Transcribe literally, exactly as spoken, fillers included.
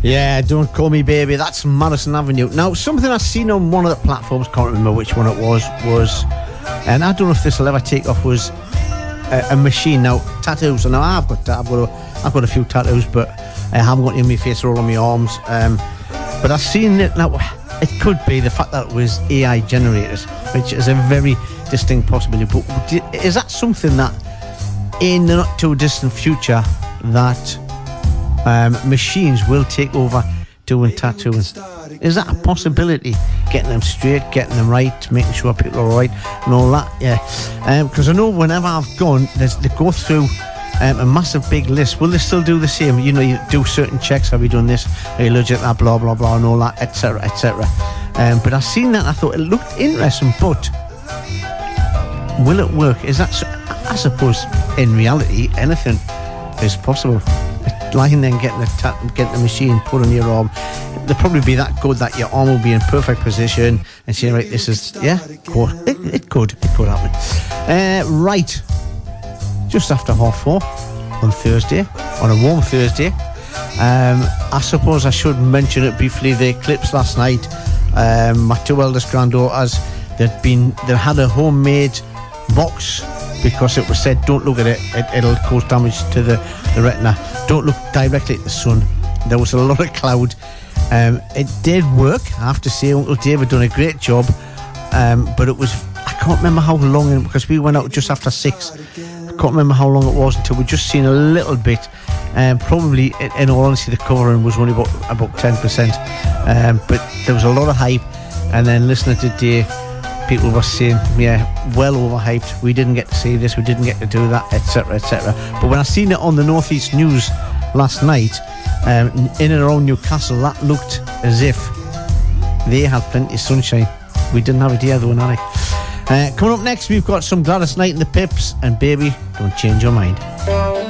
Yeah, Don't Call Me Baby. That's Madison Avenue. Now, something I've seen on one of the platforms, can't remember which one it was, was, and I don't know if this will ever take off, was a, a machine. Now, tattoos. Now, I've got, I've got, a, I've got a few tattoos, but I haven't got any on my face or on my arms. Um, but I've seen it now. It could be the fact that it was A I generated, which is a very distinct possibility. But is that something that, in the not too distant future, that um, machines will take over doing tattooing? Is that a possibility? Getting them straight, getting them right, making sure people are right, and all that. Yeah, because um, I know whenever I've gone, there's, they go through um, a massive big list. Will they still do the same? You know, you do certain checks. Have you done this? Are you allergic to that? Blah blah blah, and all that, et cetera, et cetera. Um, but I've seen that. And I thought it looked interesting, but will it work? Is that? I suppose in reality, anything is possible. Lying there and getting the ta- getting the machine put on your arm, they'll probably be that good that your arm will be in perfect position and saying, right, this is, yeah, cool. It, it could, it could happen. Uh, right, just after half four on Thursday, on a warm Thursday. Um, I suppose I should mention it briefly. The eclipse last night. Um, my two eldest granddaughters, they'd been, they had a homemade box, because it was said, don't look at it, it it'll cause damage to the, the retina. Don't look directly at the sun. There was a lot of cloud. Um, it did work, I have to say. Uncle David done a great job. Um, but it was, I can't remember how long, because we went out just after six. I can't remember how long it was until we just seen a little bit. Um, probably, in, in all honesty, the covering was only about, about ten percent. Um, but there was a lot of hype. And then listening to Dave, people were saying, yeah, well overhyped, we didn't get to see this, we didn't get to do that, etc, etc. But when I seen it on the Northeast News last night, um, in and around Newcastle, that looked as if they had plenty of sunshine. We didn't have it here though, Nari. Uh, coming up next, we've got some Gladys Knight and the Pips, and Baby, Don't Change Your Mind.